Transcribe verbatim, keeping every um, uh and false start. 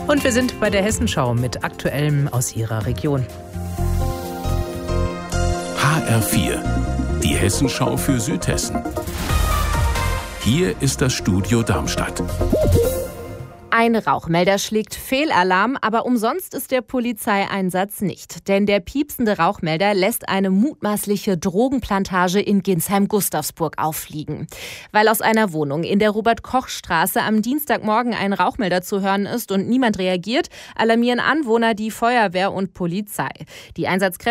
Und wir sind bei der Hessenschau mit Aktuellem aus Ihrer Region. H R vier, die Hessenschau für Südhessen. Hier ist das Studio Darmstadt. Ein Rauchmelder schlägt Fehlalarm, aber umsonst ist der Polizeieinsatz nicht. Denn der piepsende Rauchmelder lässt eine mutmaßliche Drogenplantage in Ginsheim-Gustavsburg auffliegen. Weil aus einer Wohnung in der Robert-Koch-Straße am Dienstagmorgen ein Rauchmelder zu hören ist und niemand reagiert, alarmieren Anwohner die Feuerwehr und Polizei. Die Einsatzkräfte